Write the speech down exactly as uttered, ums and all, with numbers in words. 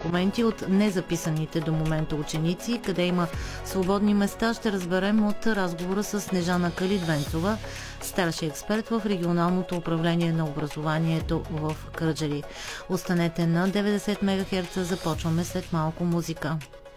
документи от незаписаните до момента ученици. Къде има свободни места, ще разберем от разговора с Снежана Калидвенцова, старши експерт в регионалното управление на образованието в Кърджали. Останете на деветдесет мегахерца, започваме след малко музика.